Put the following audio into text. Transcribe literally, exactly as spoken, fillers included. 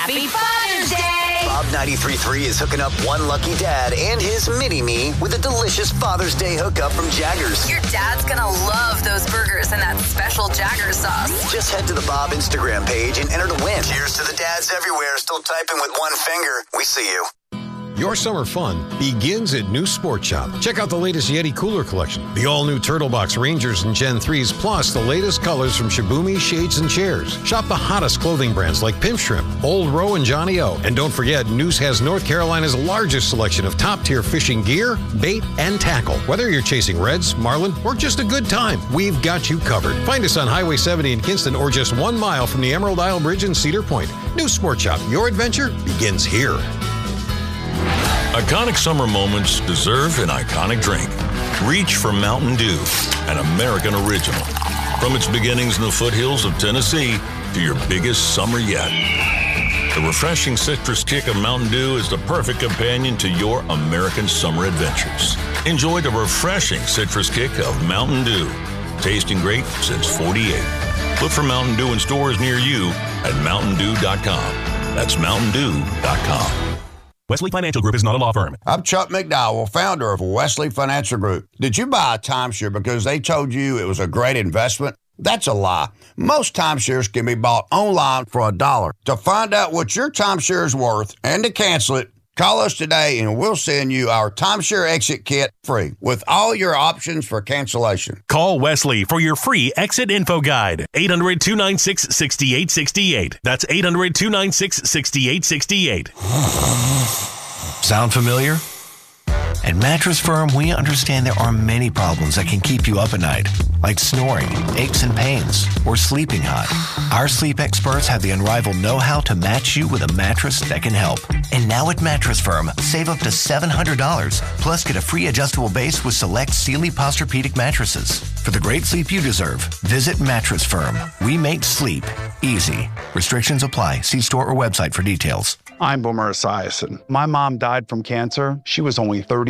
Happy Father's Day! Bob ninety-three point three is hooking up one lucky dad and his mini-me with a delicious Father's Day hookup from Jaggers. Your dad's gonna love those burgers and that special Jaggers sauce. Just head to the Bob Instagram page and enter to win. Cheers to the dads everywhere still typing with one finger. We see you. Your summer fun begins at New Sport Shop. Check out the latest Yeti cooler collection, the all-new Turtle Box Rangers and Gen threes, plus the latest colors from Shibumi Shades and Chairs. Shop the hottest clothing brands like Pimp Shrimp, Old Row, and Johnny O. And don't forget, News has North Carolina's largest selection of top-tier fishing gear, bait, and tackle. Whether you're chasing reds, marlin, or just a good time, we've got you covered. Find us on Highway seventy in Kinston or just one mile from the Emerald Isle Bridge in Cedar Point. New Sport Shop, your adventure begins here. Iconic summer moments deserve an iconic drink. Reach for Mountain Dew, an American original. From its beginnings in the foothills of Tennessee to your biggest summer yet. The refreshing citrus kick of Mountain Dew is the perfect companion to your American summer adventures. Enjoy the refreshing citrus kick of Mountain Dew. Tasting great since forty-eight. Look for Mountain Dew in stores near you at mountain dew dot com. That's mountain dew dot com. Wesley Financial Group is not a law firm. I'm Chuck McDowell, founder of Wesley Financial Group. Did you buy a timeshare because they told you it was a great investment? That's a lie. Most timeshares can be bought online for a dollar. To find out what your timeshare is worth and to cancel it, call us today and we'll send you our timeshare exit kit free with all your options for cancellation. Call Wesley for your free exit info guide. eight hundred, two nine six, six eight six eight. That's eight hundred, two nine six, six eight six eight. Sound familiar? At Mattress Firm, we understand there are many problems that can keep you up at night, like snoring, aches and pains, or sleeping hot. Our sleep experts have the unrivaled know-how to match you with a mattress that can help. And now at Mattress Firm, save up to seven hundred dollars, plus get a free adjustable base with select Sealy Posturepedic mattresses. For the great sleep you deserve, visit Mattress Firm. We make sleep easy. Restrictions apply. See store or website for details. I'm Boomer Esiason. My mom died from cancer. She was only thirty